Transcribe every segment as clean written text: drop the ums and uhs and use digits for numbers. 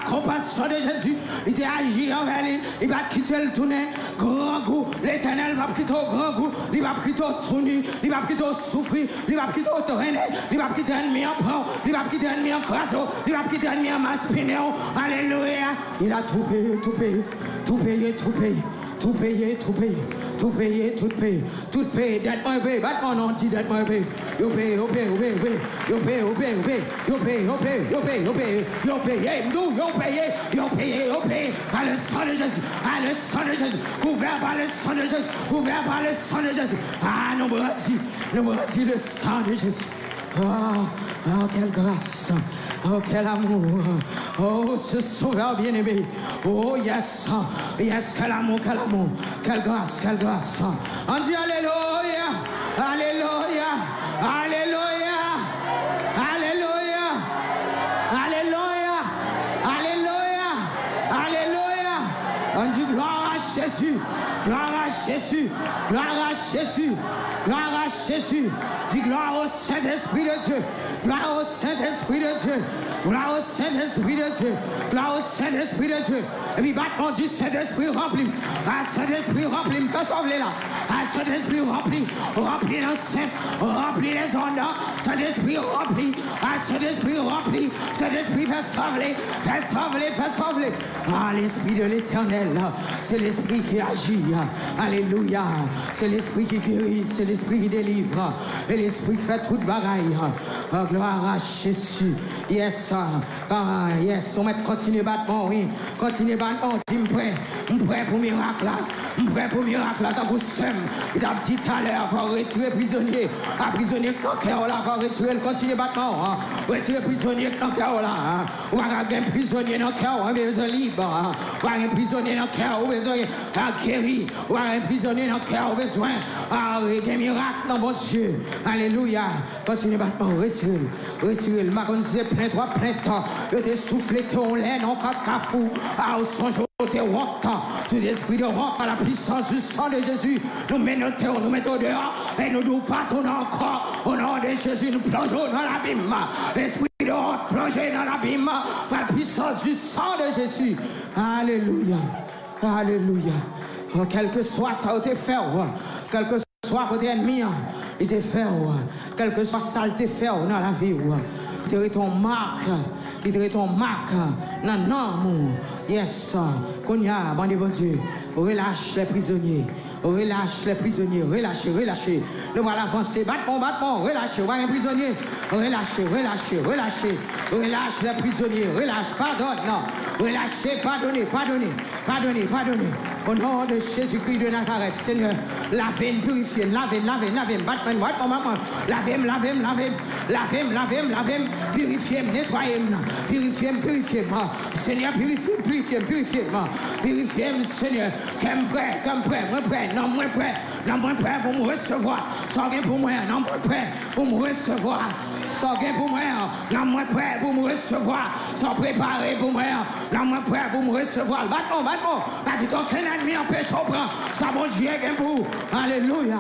compassion de Jésus, il t'a agi envers lui, il va quitter le tourner, grand goût, l'éternel va quitter au grand goût, il va quitter au tourner, il va quitter au souffrir, il va quitter au tourner, il va quitter l'ennemi en prend, il va quitter l'ennemi en crasso, il va quitter l'ennemi en maspinéo, alléluia, il a tout payé, tout payé, tout payé, tout payé, tout payé, tout payé. Tout payer, tout payer, tout payer, that my way, but on on that my way. You pay, you pay, you pay, you pay, you pay, you pay, you pay, you pay, you pay, you pay, you pay, you pay, you pay, you pay, par le sang de Jésus, par le sang de Jésus, couvert par le sang de Jésus, couvert par le sang de Jésus. Ah, nous bâtis le sang de Jésus. Oh, quelle grâce. Oh, quel amour. Oh, ce sauveur bien-aimé. Oh, yes. Yes, quel amour, quel amour. Quelle grâce, quelle grâce. On dit alléluia. Alléluia. Alléluia. Alléluia. Alléluia. Alléluia. Alléluia. On dit gloire à Jésus. Gloire à Jésus. Gloire à Jésus. Gloire à Jésus. Dis gloire au Saint-Esprit de Dieu. Gloire au Saint-Esprit de Dieu. Gloire au Saint-Esprit de Dieu. Gloire au Saint-Esprit de Dieu. Et puis battement du Saint-Esprit rempli. Ah, Saint-Esprit rempli. Fais sauver là. Ah, Saint-Esprit rempli. Rempli l'enceinte. Rempli les ondes. Saint-Esprit rempli. Ah, Saint-Esprit rempli. Saint-Esprit fait sauver. Fait sauver. Fait sauver. Ah, l'Esprit de l'Éternel. C'est l'Esprit qui agit. Alléluia. C'est l'Esprit qui guérit. C'est l'Esprit qui délivre. Et l'Esprit qui fait toute bagaille. Oh, gloire à Jésus. Yes. Yes. On va continuer battement. Oui. Continuer battement. Dis-moi prêt. Prêt pour miracle là. Prêt pour miracle là. T'as pour seum. Il t'a dit tout à l'heure. Faut retirer prisonnier. À prisonnier dans le cœur là. Faut retirer le continuer battement. Retirer prisonnier dans le cœur là. Ou à un prisonnier dans le cœur. On a besoin libre. Ou à un prisonnier dans le cœur. On a besoin guéri. Ou à un prisonnier dans le cœur. On a besoin de miracle dans mon Dieu. Alléluia. Continuez battement. Retirez. Retirez. Le macon c'est plein droit, plein temps. Je t'ai soufflé ton lait, non pas cafou. Ah, au son jour, t'es honte. Tout l'esprit de honte par la puissance du sang de Jésus. Nous mettons dehors et nous nous partons encore. Au nom de Jésus, nous plongeons dans l'abîme. L'esprit de honte plongé dans l'abîme par la puissance du sang de Jésus. Alléluia. Alléluia. Oh, quel que soit ça, où t'es fait. Quel que soit côté ennemi, il te fait. Quel que soit ça, il te fait dans la vie. Il te ton marque. Il te ton marque. Non, non, yes. Qu'on y a, bon Dieu. Relâche les prisonniers. Relâche les prisonniers. Relâchez, relâchez. Nous allons avancer. Battement, battement. Relâchez. Voyez un prisonnier. Relâchez, relâchez, relâchez. Relâche les prisonniers. Relâche. Pardonne. Non. Relâchez. Pardonnez, pardonnez. Pardonnez, pardonnez. Au nom de Jésus-Christ de Nazareth, Seigneur, lavez-moi, purifiez-moi, lavez-moi, battement, lavez-moi, purifiez-moi, nettoyez-moi, purifiez-moi, Seigneur, purifiez-moi, Seigneur, comme prêt, moins prêt pour me recevoir, sortez pour moi, non, moins prêt pour me recevoir. Sortez pour moi, non, moins prêt pour me recevoir, sans préparer pour moi, non, moins prêt pour me recevoir. Battement, pas du tout qu'un ennemi empêche au bras, ça mon Dieu est pour vous. Alléluia.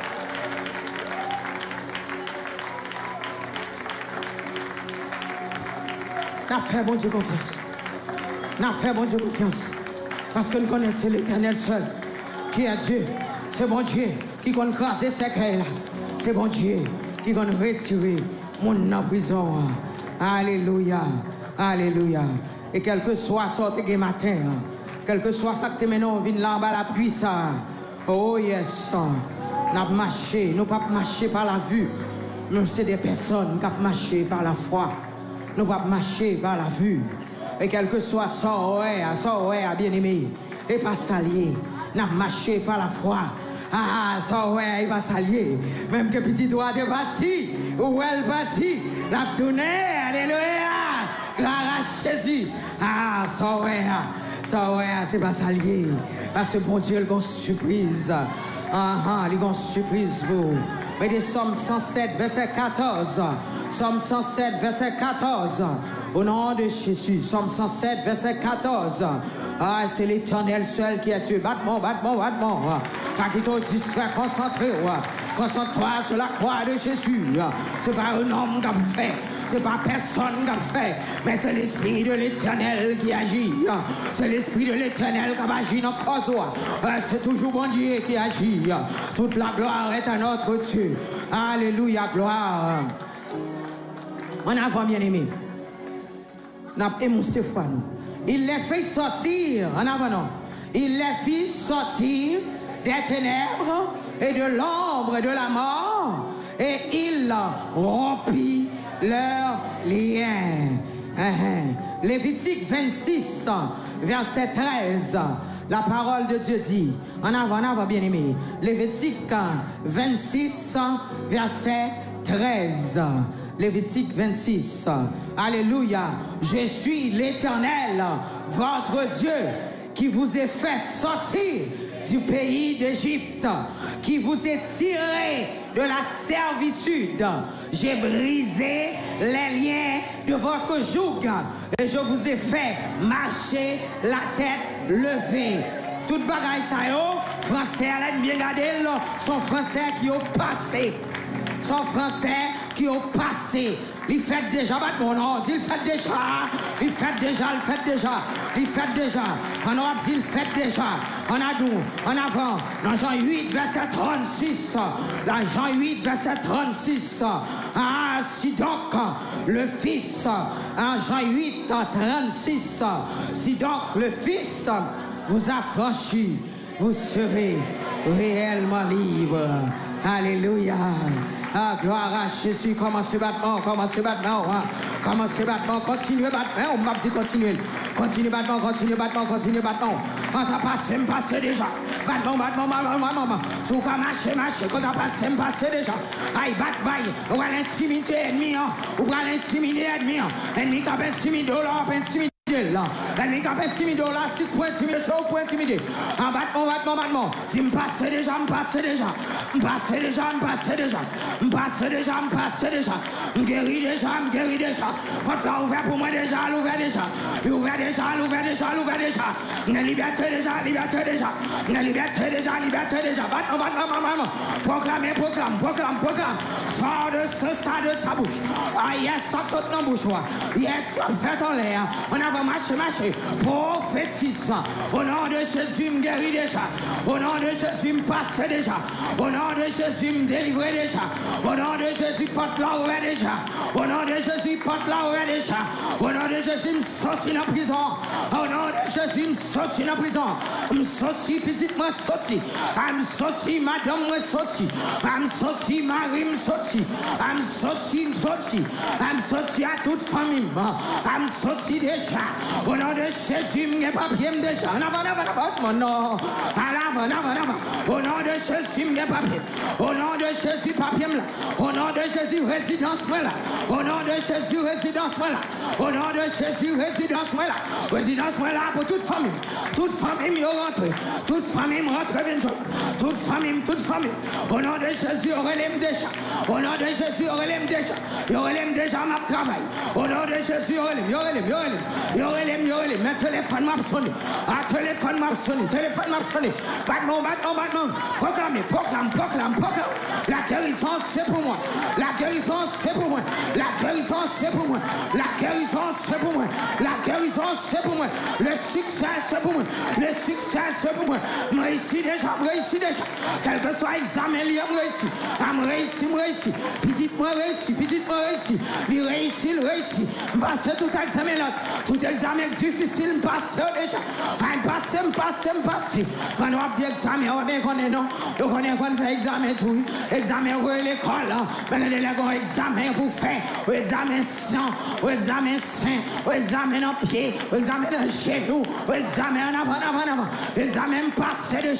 N'a fait bon Dieu confiance. N'a fait bon Dieu confiance. Parce que nous connaissons l'Éternel seul, qui est Dieu. C'est bon Dieu qui va craser ces cœurs là. C'est bon Dieu qui va nous retirer mon en prison. Alléluia. Alléluia. Et quel que soit sorti ce matin, quel que soit ça que tu maintenant viens là bas la pluie ça. Oh yes. Nous pas marché, nous pas marcher par la vue. Nous c'est des personnes qui marché par la foi. Nous pas marcher par la vue. Et quel que soit ça, bien aimé, et pas s'allier. Nous marché par la foi. Ah, ça ouais, il va s'allier. Même que petit doigt est parti, ou elle parti, la tournée, alléluia, gloire à Jésus. Ah, ça ouais, c'est pas s'allier. Parce que bon Dieu, il y a une surprise. Il y a une surprise, vous. Mais des Psaume 107, verset 14. Psaume 107, verset 14. Au nom de Jésus. Psaume 107, verset 14. Ah, c'est l'Éternel seul qui a tué. Battement. Pas qu'il t'en distrait, concentré. Concentre-toi sur la croix de Jésus. Ce n'est pas un homme qui a fait. Ce n'est pas personne qui a fait. Mais c'est l'Esprit de l'Éternel qui agit. C'est l'Esprit de l'Éternel qui agit dans le corps. C'est toujours bon Dieu qui agit. Toute la gloire est à notre Dieu. Alléluia, gloire. En avant, bien-aimé. N'a pas émoussé foi nous. Il les fait sortir. En avant, non. Il les fit sortir des ténèbres et de l'ombre de la mort. Et il rompit leurs liens. Lévitique 26, verset 13. La parole de Dieu dit, en avant, bien aimé. Lévitique 26, verset 13. Lévitique 26. Alléluia. Je suis l'Éternel, votre Dieu, qui vous ai fait sortir du pays d'Égypte, qui vous ai tiré de la servitude. J'ai brisé les liens de votre joug et je vous ai fait marcher la tête levée. Tout bagaille ça yo, français elle aime bien garder son français qui ont passé. Son français qui ont passé. Il fait déjà, mon nom, il fait déjà, il fait déjà, il fait déjà, il fait déjà. On a dit, il fait déjà. On a dit, en avant, dans Jean 8, verset 36. Dans Jean 8, verset 36. Ah, si donc le Fils, en Jean 8, 36. Si donc le Fils vous a franchi, vous serez réellement libre. Alléluia. Ah, gloire à Jésus. Commencez battement, commencez battement. Commencez battement, continuez battement. On m'a dit continuez. Continuez battement, continuez battement, continuez battement. Quand t'as passé, passé déjà. Battement, battement. Sous quand marcher. Quand t'as passé déjà. Aïe, baille. On va l'intimider, ennemi. On va l'intimider, ennemi. Ennemi qui a intimidé, là, intimidé. L'ennemi qui a intimidé, là, si pour intimider, c'est pour intimider. En battement. Tu me passes déjà. Me passe déjà. Me guéris déjà. Quand tu as ouvert pour moi déjà, l'ouvert déjà. Me liberté déjà. Battement. Proclame. Sors de ce stade de sa bouche. Ah yes, ça saute dans la bouche. Yes, fais en l'air. On a marché. Prophétise. Au nom de Jésus, me guéris déjà. Au nom de Jésus, me passe déjà. Au nom de Jésus, me délivre déjà. Au nom de Jésus, porte la ouvert déjà. Au nom de Jésus, porte la ouvert déjà. Au nom de Jésus, me sorti dans la prison. Au nom de Jésus, me sorti dans la prison. Me sorti, petite moi sorti. Me sorti, madame moi sorti. Me sorti, Marie me sorti. Me sorti à toute famille. Me sorti déjà. Au nom de Jésus, me papier déjà. En avant. Non. En avant. Au nom de Jésus, me papier. Au nom de Jésus, papier là. Au nom de Jésus, résidence là. Au nom de Jésus, résidence là. Au nom de Jésus, résidence là. Résidence là pour toute famille. Toute famille me rentre. Toute famille me rentre. Toute famille. Au nom de Jésus, on relève déjà. Au nom de Jésus, on relève déjà. On relève déjà ma travail. Au nom de Jésus, on relève. Mais téléphone m'a sonné. Téléphone m'a sonné. Battement. Proclame. La guérison, c'est pour moi. Le succès, c'est pour moi. Je réussis déjà. Quel que soit l'examen, je réussis. Petite moi réussi. Il réussit. Je passe tout examen là. Tout examen difficile, je passe déjà. Je passe. Quand on a des examens, on connaît faire examen tout. Examen pour l'école. Mais il y a un examen pour faire. Examen sang, examen sain, examen en pied, examen en genou, examen en avant. Examen passé déjà.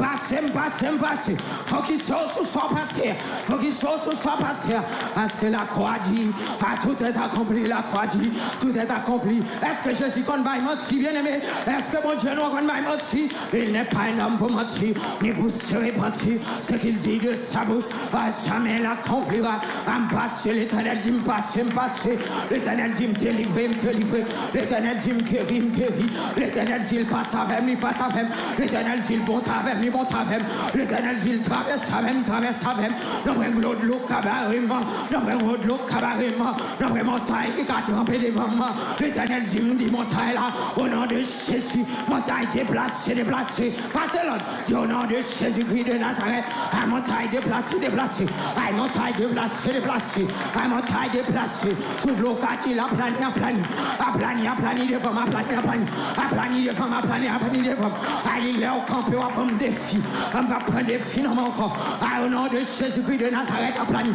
Passé. Faut qu'il soit passé. Parce que la croix dit, tout est accompli, la croix dit, tout est accompli. Est-ce que Jésus qu'on va mentir, bien aimé? Est-ce que mon Dieu nous qu'on va mentir? Il n'est pas un homme pour mentir, ni pour se repentir. Ce qu'il dit de sa bouche, jamais l'accomplira. En passé, l'Éternel dit me passer, l'Éternel dit me délivrer, l'Éternel dit me guérir, l'Éternel dit il passe avec moi, l'Éternel dit il monte avec moi, l'Éternel dit il traverse avec moi, nous prenons l'autre l'eau cabarément, nous prenons l'autre l'eau cabarément, nous prenons montagne qui a trempé devant moi, l'Éternel dit me dit montagne là, au nom de Jésus, montagne déplacée, passez l'autre, dit au nom de Jésus-Christ de Nazareth, à montagne déplacée, à montagne déplacée, à montagne déplacée, sous l'eau qui a plani devant, il est au camp, on va prendre des filles, on va prendre des filles dans mon corps, au nom de Jésus-Christ de Nazareth, à plani,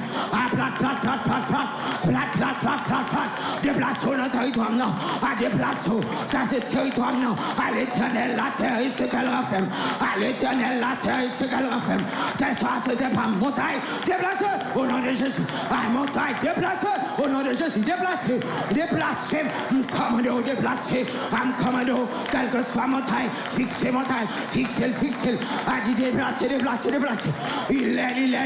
déplace-vous dans le territoire, non, à déplace-vous, ça c'est territoire, non, à l'Éternel, la terre et ce qu'elle renferme, à l'Éternel, la terre et ce qu'elle renferme, ça c'était pas montagne, déplace au nom de Jésus, à montagne, déplace au nom de Jésus, déplace, commando, déplacer, commando, quelle que soit montagne, fixez, a dit déplacer, il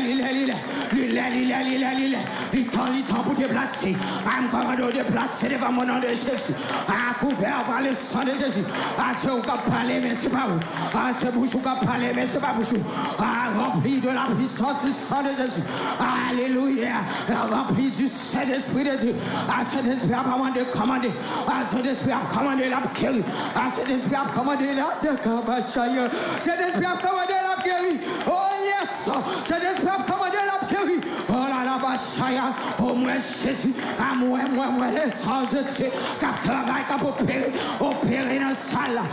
temps pour déplacer, commando, déplacer devant mon nom de Jésus, couvert par le sang de Jésus, ce où qu'a parlé, mais c'est pas vous, ce bouche où qu'a parlé, mais c'est pas vous, rempli de la puissance du sang de Jésus, alléluia, rempli du Saint-Esprit de Dieu, Saint-Esprit a commandé, Saint-Esprit a commandé la guérie, Saint-Esprit a commandé la guérie, Saint-Esprit a commandé la guérie, oh yes, Saint-Esprit a commandé la guérie, oh là là, Bachaya, oh moi Jésus, à moi, les sangs de Dieu, qui travaille, qui opérer dans la salle,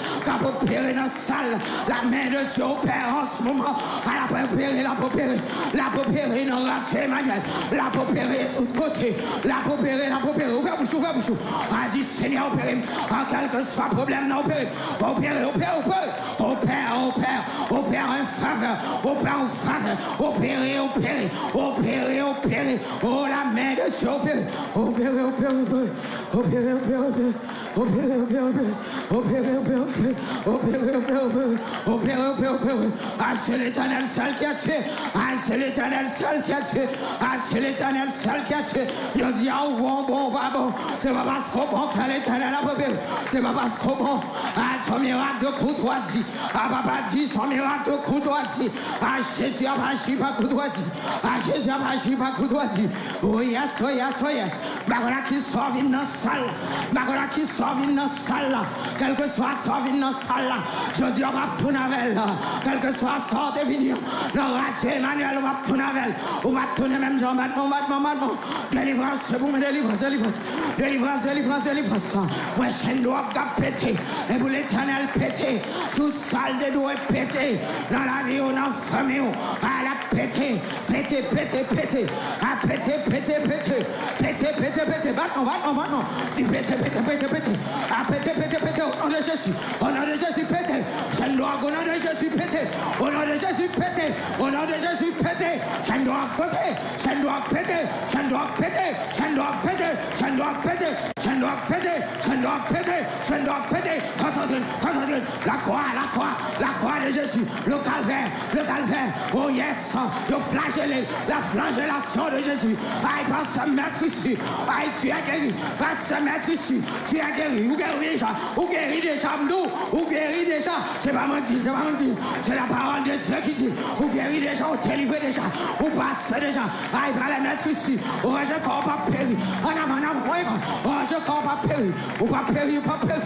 la main de Dieu opère en ce moment, elle a opéré dans la Emmanuel, la opéré de tout côté, la opéré, ouvert bouchou, a dit Seigneur, opérez, en quel que soit problème, non, opérez, opère en faveur, opérez, oh la main de Dieu, c'est l'Éternel seul qui a tué, c'est l'Éternel seul qui a tué, c'est l'Éternel seul qui a tué. Je dis bon, c'est pas parce qu'on bon que l'Éternel a préparé, c'est pas parce qu'on bon, son miracle de courtoisie, papa dit son miracle de courtoisie, Jésus a agi par courtoisie, oh yes, Magola qui sort dans la salle, quel que soit sort dans la salle, je dis on va tourner avec elle, quel que soit sort de venir, le raté Emmanuel, on va tourner avec elle, on va tourner même Jean, maintenant, délivrance, c'est pour me délivrance, moi chaîne doit péter, et pour l'Éternel péter, tout sale de doigts péter, dans la vie ou dans la famille, à la péter, maintenant, tu péter, au nom de Jésus, péter, je dois au nom de Jésus péter, au nom de Jésus péter, je dois péter, concentre, la croix de Jésus, le calvaire, oh yes, le flagellé, la flagellation de Jésus, aïe, pas se mettre ici, aïe, tu es guéri, pas se mettre ici, tu es guéri, ou guéri déjà, c'est pas mentir, c'est la parole de Dieu qui dit, ou guéri déjà, ou délivré déjà, ou passe déjà, aïe, pas la mettre ici, ou je corps pas péri, en avant, oh je corps pas péri, ou pas péri,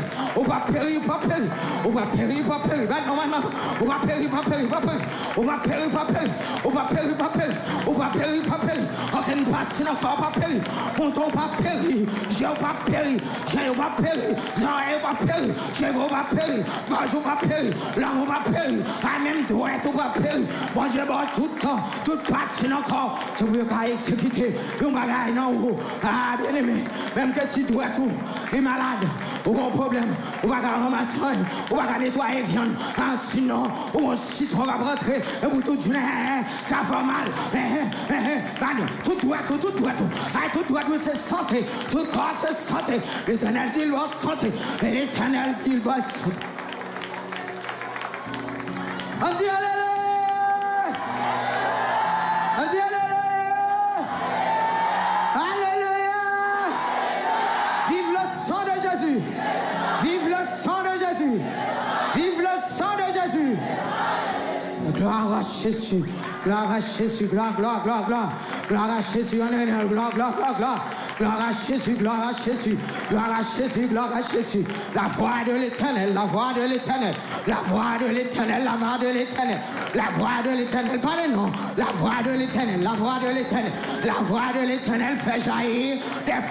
aucune partie n'a pas péri, mon ton pas péri, j'ai pas péri, j'aurais pas péri, j'ai pas péri, bonjour pas péri, l'amour pas péri, même droit tout pas péri, bon je bois tout le temps, toute partie encore, tu veux qu'à exécuter, un bagage non, bien aimé, même que tu dois tout, les malades, ou un problème, on va ramasser, on va nettoyer viande, sinon, on citron va rentrer, et vous tout ça fait mal, tout doit, tout doit, c'est santé, tout corps c'est santé, l'Éternel dit, il va santé, et l'Éternel dit, il va santé. On dit alléluia! On dit alléluia! Alléluia! Vive le sang de Jésus! Vive le sang de Jésus! Vive le sang de Jésus! Gloire à Jésus! Gloire à Jésus! Gloire, gloire, gloire, gloire! Gloire à Jésus! Gloire, gloire, gloire, gloire! Gloire à Jésus, gloire à Jésus, gloire à Jésus, gloire à Jésus. La voix de l'Éternel, la voix de l'Éternel, la voix de l'Éternel, la voix de l'Éternel, la voix de l'Éternel, pas le nom, la voix de l'Éternel, la voix de l'Éternel, la voix de l'Éternel fait jaillir des